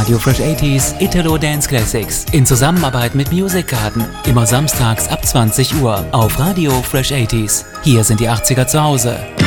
Radio Fresh 80s Italo Dance Classics in Zusammenarbeit mit Music Garden. Immer samstags ab 20 Uhr auf Radio Fresh 80s. Hier sind die 80er zu Hause.